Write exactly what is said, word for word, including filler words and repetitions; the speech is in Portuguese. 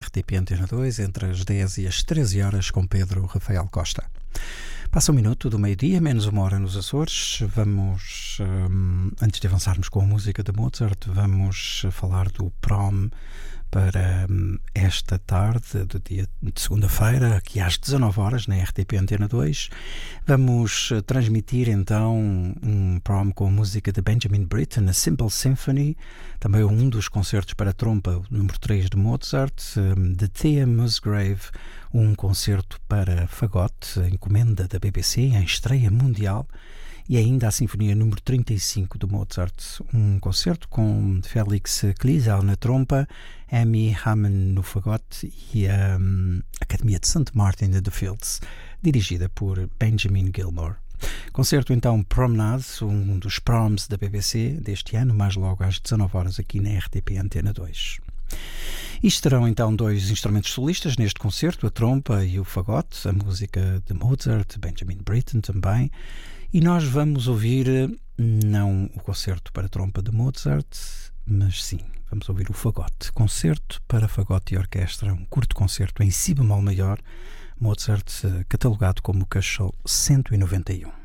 R T P Antena dois, entre as dez e as treze horas, com Pedro Rafael Costa. Passa um minuto do meio-dia, menos uma hora nos Açores. Vamos, um, antes de avançarmos com a música de Mozart, vamos falar do Prom para um, esta tarde, do dia de segunda-feira, aqui às dezanove horas, na R T P Antena dois. Vamos uh, transmitir então um Prom com a música de Benjamin Britten, a Simple Symphony, também um dos concertos para trompa, o número três de Mozart, um, de Thea Musgrave, um concerto para fagote, encomenda da B B C, em estreia mundial, e ainda a Sinfonia número trinta e cinco de Mozart, um concerto com Félix Kliesel na trompa, Amy Hamann no fagote e a um, Academia de Saint Martin de the Fields, dirigida por Benjamin Gilmore. Concerto então Promenade, um dos proms da B B C deste ano, mais logo às dezanove horas aqui na R T P Antena dois. Isto terão então dois instrumentos solistas neste concerto, a trompa e o fagote, a música de Mozart, Benjamin Britten também, e nós vamos ouvir não o concerto para trompa de Mozart, mas sim, vamos ouvir o fagote, concerto para fagote e orquestra, um curto concerto em si bemol maior, Mozart catalogado como Köchel cento e noventa e um.